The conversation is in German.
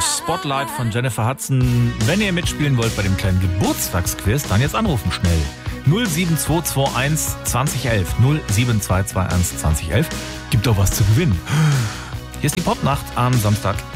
Spotlight von Jennifer Hudson. Wenn ihr mitspielen wollt bei dem kleinen Geburtstagsquiz, dann jetzt anrufen schnell. 07221 2011. 07221 2011. Gibt doch was zu gewinnen. Hier ist die Popnacht am Samstag.